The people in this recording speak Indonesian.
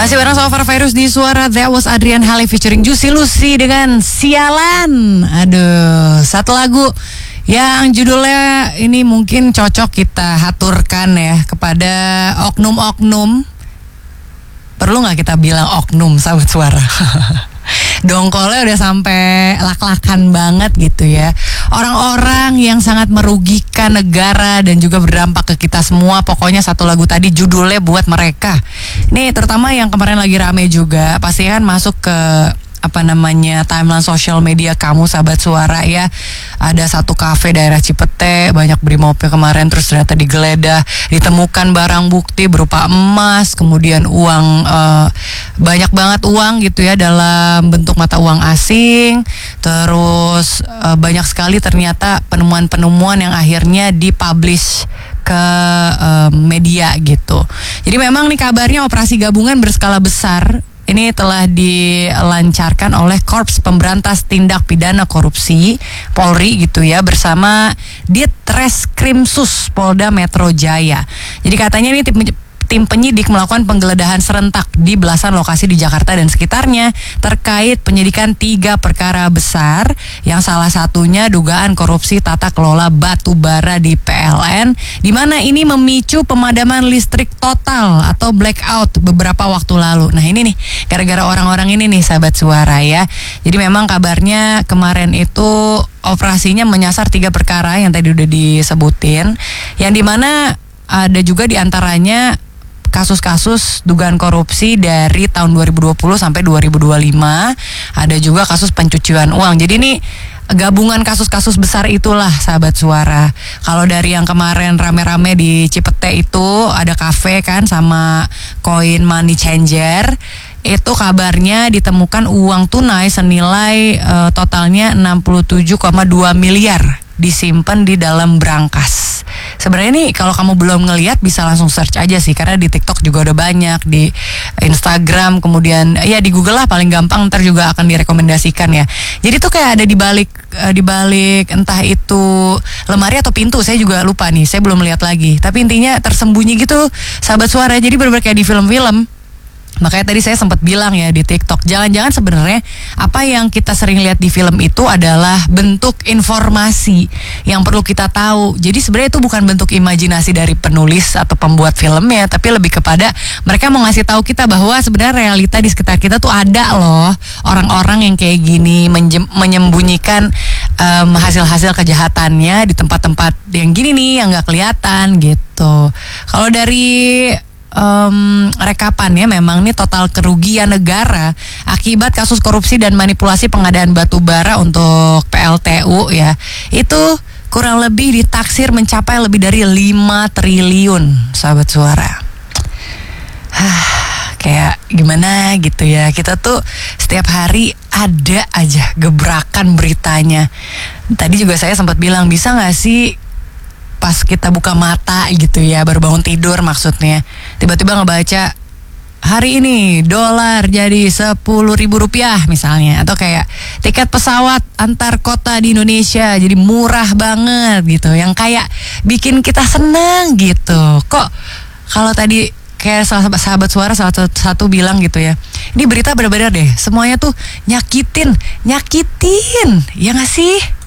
Masih bareng Sofar Virus di Suara. That was Adrian Halley featuring Juicy Lucy dengan Sialan. Aduh, satu lagu yang judulnya ini mungkin cocok kita haturkan ya kepada oknum-oknum. Perlu gak kita bilang oknum, sahabat Suara? Dongkolnya udah sampai lak-lakan banget gitu ya. Orang-orang yang sangat merugikan negara dan juga berdampak ke kita semua. Pokoknya satu lagu tadi judulnya buat mereka. Nih terutama yang kemarin lagi rame juga, pasti kan masuk ke timeline sosial media kamu sahabat Suara ya. Ada satu kafe daerah Cipete, banyak brimopnya kemarin, terus ternyata digeledah, ditemukan barang bukti berupa emas, kemudian uang, banyak banget uang gitu ya dalam bentuk mata uang asing. Terus banyak sekali ternyata penemuan-penemuan yang akhirnya dipublish ke media gitu. Jadi memang nih kabarnya operasi gabungan berskala besar ini telah dilancarkan oleh Korps Pemberantas Tindak Pidana Korupsi Polri gitu ya, bersama Ditreskrimsus Polda Metro Jaya. Jadi katanya ini tim penyidik melakukan penggeledahan serentak di belasan lokasi di Jakarta dan sekitarnya terkait penyidikan 3 perkara besar, yang salah satunya dugaan korupsi tata kelola batu bara di PLN, di mana ini memicu pemadaman listrik total atau blackout beberapa waktu lalu. Nah ini nih gara-gara orang-orang ini nih sahabat Suara ya. Jadi memang kabarnya kemarin itu operasinya menyasar 3 perkara yang tadi udah disebutin, yang dimana ada juga diantaranya kasus-kasus dugaan korupsi dari tahun 2020 sampai 2025. Ada juga kasus pencucian uang. Jadi ini gabungan kasus-kasus besar itulah sahabat Suara. Kalau dari yang kemarin rame-rame di Cipete itu ada kafe kan sama koin money changer. Itu kabarnya ditemukan uang tunai senilai totalnya 67,2 miliar disimpan di dalam brankas. Sebenarnya nih kalau kamu belum ngelihat bisa langsung search aja sih, karena di TikTok juga udah banyak, di Instagram, kemudian ya di Google lah paling gampang, ntar juga akan direkomendasikan ya. Jadi tuh kayak ada di balik entah itu lemari atau pintu, saya juga lupa nih, saya belum lihat lagi. Tapi intinya tersembunyi gitu sahabat Suara. Jadi benar-benar kayak di film-film. Makanya tadi saya sempat bilang ya di TikTok, jangan-jangan sebenarnya apa yang kita sering lihat di film itu adalah bentuk informasi yang perlu kita tahu. Jadi sebenarnya itu bukan bentuk imajinasi dari penulis atau pembuat filmnya, tapi lebih kepada mereka mau ngasih tahu kita bahwa sebenarnya realita di sekitar kita tuh ada loh orang-orang yang kayak gini menyembunyikan hasil-hasil kejahatannya di tempat-tempat yang gini nih yang nggak kelihatan gitu. Kalau dari rekapannya memang nih total kerugian negara akibat kasus korupsi dan manipulasi pengadaan batu bara untuk PLTU ya, itu kurang lebih ditaksir mencapai lebih dari 5 triliun sahabat Suara. Kayak gimana gitu ya, kita tuh setiap hari ada aja gebrakan beritanya. Tadi juga saya sempat bilang, bisa gak sih pas kita buka mata gitu ya, baru bangun tidur maksudnya, tiba-tiba ngebaca hari ini dolar jadi 10.000 rupiah misalnya, atau kayak tiket pesawat antar kota di Indonesia jadi murah banget gitu, yang kayak bikin kita senang gitu. Kok kalau tadi kayak sahabat Suara salah satu bilang gitu ya, ini berita benar-benar deh semuanya tuh nyakitin, ya gak sih?